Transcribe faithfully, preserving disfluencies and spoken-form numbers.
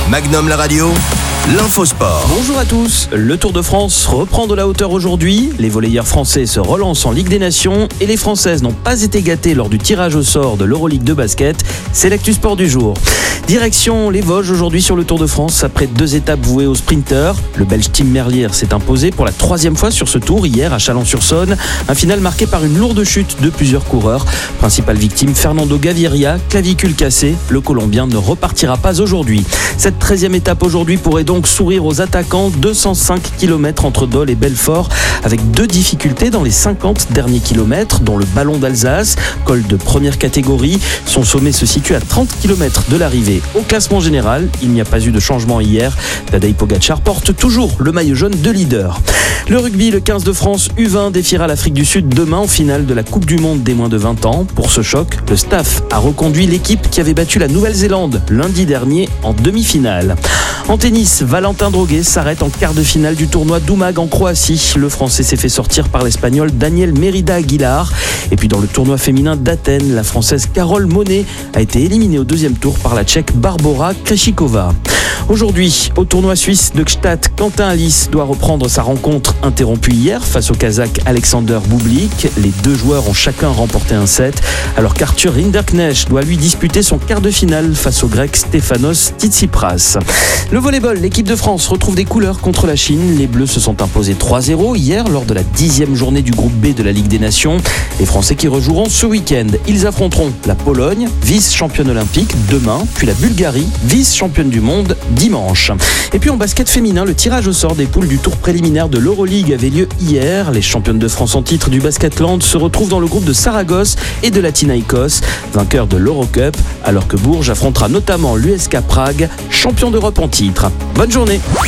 Magnum la radio, l'infosport. Bonjour à tous, le Tour de France reprend de la hauteur aujourd'hui. Les volleyeurs français se relancent en Ligue des Nations et les Françaises n'ont pas été gâtées lors du tirage au sort de l'Euroleague de basket. C'est l'actu sport du jour. Direction les Vosges aujourd'hui sur le Tour de France après deux étapes vouées aux sprinteurs. Le Belge Tim Merlier s'est imposé pour la troisième fois sur ce tour hier à Chalon-sur-Saône. Un final marqué par une lourde chute de plusieurs coureurs. Principale victime Fernando Gaviria, clavicule cassée. Le Colombien ne repartira pas aujourd'hui. Cette treizième étape aujourd'hui pourrait donc sourire aux attaquants. deux cent cinq kilomètres entre Dole et Belfort avec deux difficultés dans les cinquante derniers kilomètres dont le ballon d'Alsace, col de première catégorie. Son sommet se situe à trente kilomètres de l'arrivée. Au classement général, il n'y a pas eu de changement hier. Tadej Pogacar porte toujours le maillot jaune de leader. Le rugby, le quinze de France U vingt défiera l'Afrique du Sud demain en finale de la Coupe du Monde des moins de vingt ans. Pour ce choc, le staff a reconduit l'équipe qui avait battu la Nouvelle-Zélande lundi dernier en demi-finale. En tennis, Valentin Droguet s'arrête en quart de finale du tournoi d'Umag en Croatie. Le Français s'est fait sortir par l'Espagnol Daniel Merida Aguilar. Et puis dans le tournoi féminin d'Athènes, la Française Carole Monet a été éliminée au deuxième tour par la Tchèque Barbora Krejcikova. Aujourd'hui, au tournoi suisse de Gstaad, Quentin Halys doit reprendre sa rencontre interrompue hier face au Kazakh Alexander Bublik. Les deux joueurs ont chacun remporté un set, alors qu'Arthur Rinderknecht doit lui disputer son quart de finale face au Grec Stefanos Tsitsipas. Le volleyball, l'équipe de France retrouve des couleurs contre la Chine. Les Bleus se sont imposés trois zéro hier lors de la dixième journée du groupe B de la Ligue des Nations. Les Français qui rejoueront ce week-end. Ils affronteront la Pologne, vice-championne olympique, demain, puis la Bulgarie, vice-championne du monde, dimanche. Et puis en basket féminin, le tirage au sort des poules du tour préliminaire de l'Euroleague avait lieu hier. Les championnes de France en titre du Basketland se retrouvent dans le groupe de Saragosse et de Panathinaikos, vainqueurs de l'Eurocup, alors que Bourges affrontera notamment l'U S K Prague, champion d'Europe en titre. Bonne journée.